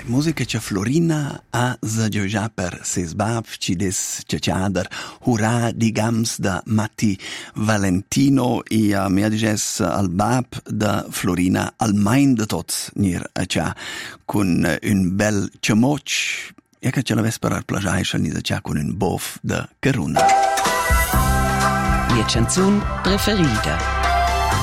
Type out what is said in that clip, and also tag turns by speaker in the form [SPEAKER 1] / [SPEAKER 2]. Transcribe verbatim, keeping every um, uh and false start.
[SPEAKER 1] Musica che Florina ha zagioggià per ses bab, ci des ciaciader, hurra digams da Matti Valentino e a mia diges al bab da Florina al main de tots nir a cia con un bel ciamoc e che ce la ves per al plagiai ni da cia con un bof da Caruna.
[SPEAKER 2] Mia canzun preferita.